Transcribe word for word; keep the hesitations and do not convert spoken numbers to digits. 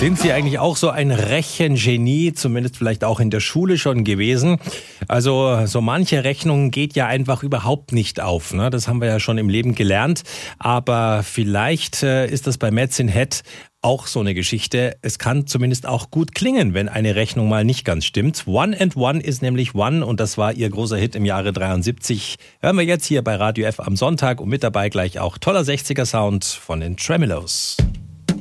Sind Sie eigentlich auch so ein Rechengenie, zumindest vielleicht auch in der Schule schon gewesen? Also so manche Rechnung geht ja einfach überhaupt nicht auf, ne? Das haben wir ja schon im Leben gelernt. Aber vielleicht äh, ist das bei Maths in Head auch so eine Geschichte. Es kann zumindest auch gut klingen, wenn eine Rechnung mal nicht ganz stimmt. One and One ist nämlich One und das war ihr großer Hit im Jahre dreiundsiebzig. Hören wir jetzt hier bei Radio F am Sonntag und mit dabei gleich auch toller sechziger Sound von den Tremeloes.